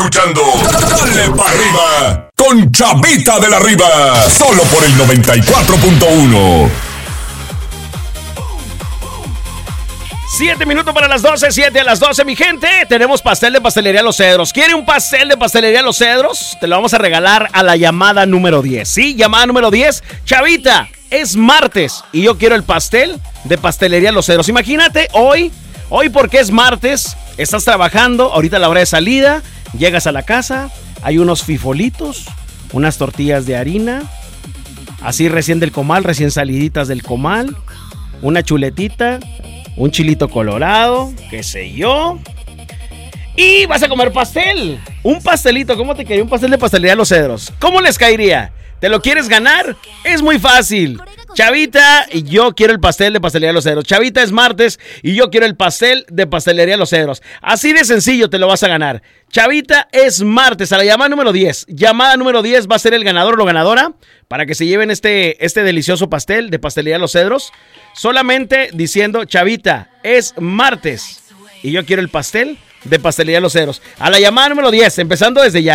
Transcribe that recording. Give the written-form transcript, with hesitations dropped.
Escuchando Dale pa' Arriba con Chavita de la Riva, solo por el 94.1. 7 minutos para las 12, 7 a las 12, mi gente. Tenemos pastel de Pastelería Los Cedros. ¿Quiere un pastel de Pastelería Los Cedros? Te lo vamos a regalar a la llamada número 10. Sí, llamada número 10. Chavita, es martes y yo quiero el pastel de Pastelería Los Cedros. Imagínate, hoy porque es martes, estás trabajando, ahorita a la hora de salida, llegas a la casa, hay unos fifolitos, unas tortillas de harina, así recién del comal, recién saliditas del comal, una chuletita, un chilito colorado, qué sé yo. Y vas a comer pastel. Un pastelito, ¿cómo te caería un pastel de Pastelería Los Cedros? ¿Cómo les caería? ¿Te lo quieres ganar? Es muy fácil. Chavita, y yo quiero el pastel de Pastelería Los Cedros. Chavita, es martes y yo quiero el pastel de Pastelería Los Cedros. Así de sencillo te lo vas a ganar. Chavita, es martes, a la llamada número 10. Llamada número 10 va a ser el ganador o la ganadora para que se lleven este delicioso pastel de Pastelería Los Cedros. Solamente diciendo, Chavita, es martes y yo quiero el pastel de Pastelería Los Cedros. A la llamada número 10, empezando desde ya.